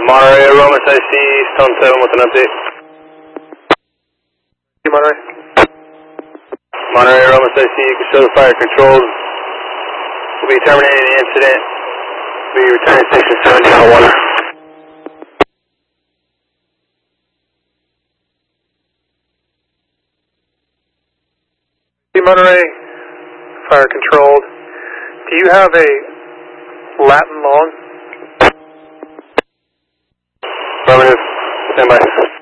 Monterey, Aromas IC, Stone 7 with an update. Monterey. Monterey, Aromas IC, you can show the fire controlled. We'll be terminating the incident. We'll be returning station 701. Monterey, fire controlled. Do you have a Latin long? Affirmative. Stand by.